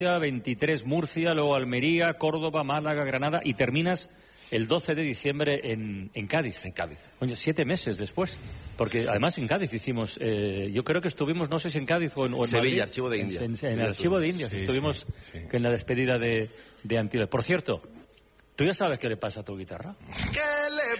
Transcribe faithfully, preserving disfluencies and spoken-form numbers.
veintitrés Murcia, luego Almería, Córdoba, Málaga, Granada y terminas el doce de diciembre en, en Cádiz. En Cádiz. Coño, siete meses después. Porque además en Cádiz hicimos, eh, yo creo que estuvimos, no sé si en Cádiz o en, o en Sevilla, Madrid. Archivo de Indias. En, en, en el Archivo de Indias, sí, estuvimos sí, sí. en la despedida de, de Antilles. Por cierto, ¿tú ya sabes qué le pasa a tu guitarra? ¿Qué?